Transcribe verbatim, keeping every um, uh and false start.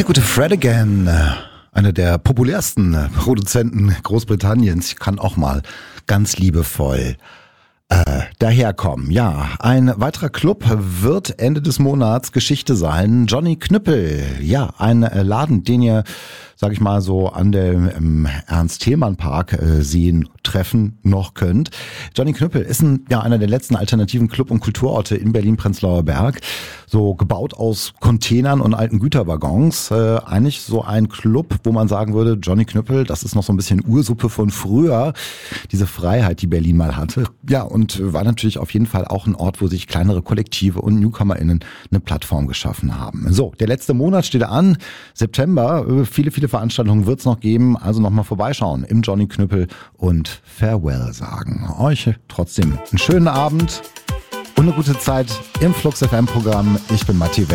gute Fred again, einer der populärsten Produzenten Großbritanniens, kann auch mal ganz liebevoll äh, daherkommen. Ja, ein weiterer Club wird Ende des Monats Geschichte sein. Johnny Knüppel, ja, ein Laden, den ihr, sag ich mal so, an dem im Ernst-Thälmann-Park äh, sehen, treffen noch könnt. Johnny Knüppel ist ein, ja, einer der letzten alternativen Club- und Kulturorte in Berlin-Prenzlauer Berg. So gebaut aus Containern und alten Güterwaggons. Äh, eigentlich so ein Club, wo man sagen würde, Johnny Knüppel, das ist noch so ein bisschen Ursuppe von früher. Diese Freiheit, die Berlin mal hatte. Ja, und war natürlich auf jeden Fall auch ein Ort, wo sich kleinere Kollektive und NewcomerInnen eine Plattform geschaffen haben. So, der letzte Monat steht an. September. Viele, viele Veranstaltungen wird es noch geben. Also nochmal vorbeischauen im Johnny Knüppel und Farewell sagen. Euch trotzdem einen schönen Abend und eine gute Zeit im Flux F M Programm. Ich bin Matti Wendt.